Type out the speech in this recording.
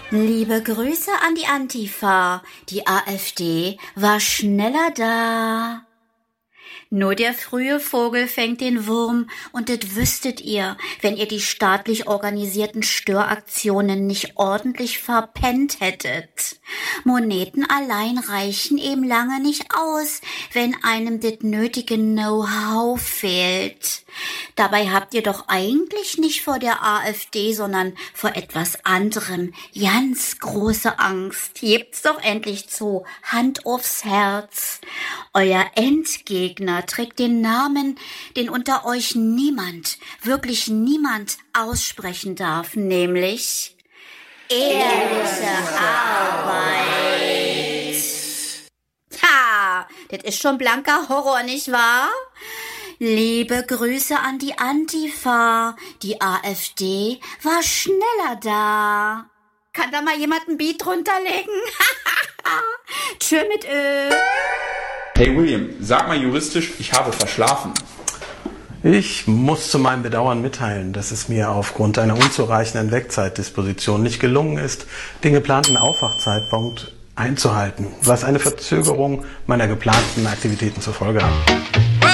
Liebe Grüße an die Antifa. Die AfD war schneller da. Nur der frühe Vogel fängt den Wurm, und das wüsstet ihr, wenn ihr die staatlich organisierten Störaktionen nicht ordentlich verpennt hättet. Moneten allein reichen eben lange nicht aus, wenn einem das nötige Know-how fehlt. Dabei habt ihr doch eigentlich nicht vor der AfD, sondern vor etwas anderem ganz große Angst. Gebt's doch endlich zu, Hand aufs Herz. Euer Endgegner trägt den Namen, den unter euch niemand, wirklich niemand aussprechen darf, nämlich ehrliche Arbeit. Ha, das ist schon blanker Horror, nicht wahr? Liebe Grüße an die Antifa. Die AfD war schneller da. Kann da mal jemand ein Beat drunterlegen? Tschö mit Ö. Hey William, sag mal juristisch, ich habe verschlafen. Ich muss zu meinem Bedauern mitteilen, dass es mir aufgrund einer unzureichenden Wegzeitdisposition nicht gelungen ist, den geplanten Aufwachzeitpunkt einzuhalten, was eine Verzögerung meiner geplanten Aktivitäten zur Folge hat.